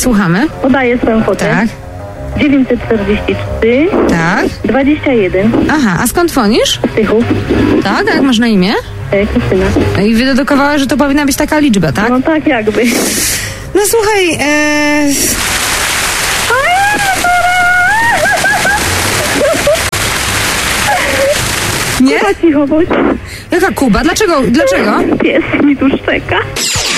słuchamy. Podaję swoją kwotę. Tak. 943 Tak. 21 Aha, a skąd dzwonisz? Tychów. Tak, a jak masz na imię? Krystyna. No i wydedukowała, że to powinna być taka liczba, tak? No tak jakby. No słuchaj, nie? Cicho bądź. Jaka Kuba? Dlaczego? Pies mi tu szczeka.